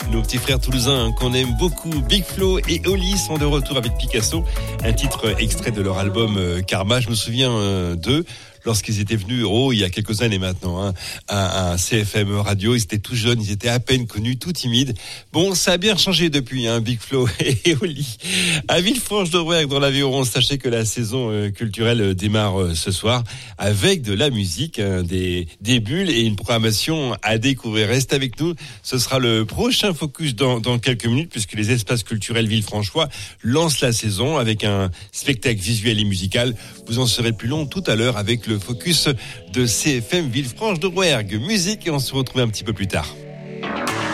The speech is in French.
Nos petits frères toulousains qu'on aime beaucoup, Big Flo et Oli sont de retour avec Picasso, un titre extrait de leur album Karma. Je me souviens d'eux lorsqu'ils étaient venus, il y a quelques années maintenant, à CFM Radio. Ils étaient tout jeunes, ils étaient à peine connus, tout timides. Bon, ça a bien changé depuis, Big Flo et Oli. À Villefranche-de-Rouergue, dans l'Aveyron, sachez que la saison culturelle démarre ce soir avec de la musique, des bulles et une programmation à découvrir. Reste avec nous, ce sera le prochain focus dans quelques minutes, puisque les espaces culturels Villefranchois lancent la saison avec un spectacle visuel et musical. Vous en serez plus long tout à l'heure avec le focus de CFM Villefranche-de-Rouergue. Musique, et on se retrouve un petit peu plus tard.